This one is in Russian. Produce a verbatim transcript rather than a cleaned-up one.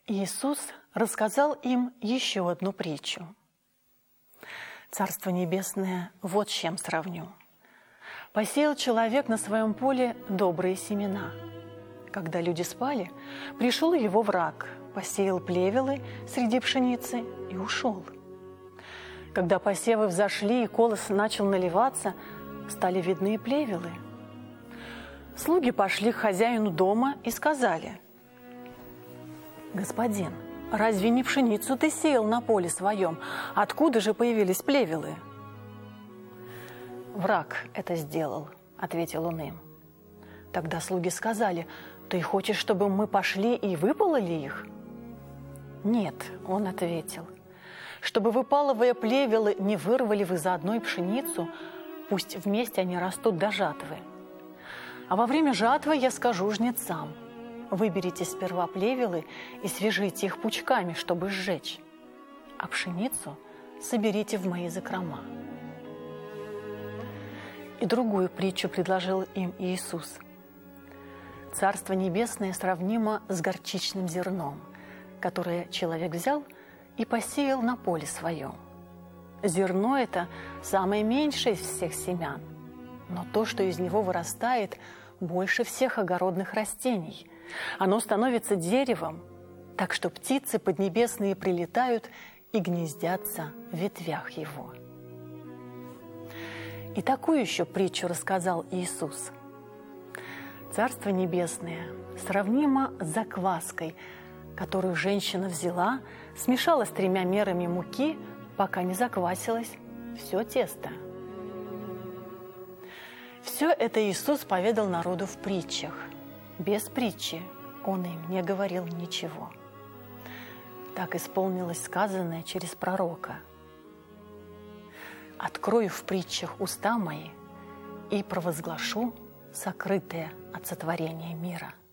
Иисус рассказал им еще одну притчу. Царство Небесное вот с чем сравню. Посеял человек на своем поле добрые семена. Когда люди спали, пришел его враг, посеял плевелы среди пшеницы и ушел. Когда посевы взошли и колос начал наливаться, стали видны плевелы. Слуги пошли к хозяину дома и сказали: «Господин, разве не пшеницу ты сеял на поле своем? Откуда же появились плевелы?» «Враг это сделал», — ответил он им. Тогда слуги сказали: «Ты хочешь, чтобы мы пошли и выпололи их?» «Нет», — он ответил, «чтобы выпалывая плевелы не вырвали вы заодно и пшеницу, пусть вместе они растут до жатвы. А во время жатвы я скажу жнецам: выберите сперва плевелы и свяжите их пучками, чтобы сжечь, а пшеницу соберите в мои закрома». И другую притчу предложил им Иисус. Царство Небесное сравнимо с горчичным зерном, которое человек взял и посеял на поле своем. Зерно это самое меньшее из всех семян, но то, что из него вырастает, больше всех огородных растений. Оно становится деревом, так что птицы поднебесные прилетают и гнездятся в ветвях его. И такую еще притчу рассказал Иисус. Царство Небесное сравнимо с закваской, которую женщина взяла, смешала с тремя мерами муки, пока не заквасилось все тесто. Все это Иисус поведал народу в притчах. Без притчи Он им не говорил ничего. Так исполнилось сказанное через пророка: «Открою в притчах уста мои и провозглашу сокрытое от сотворения мира».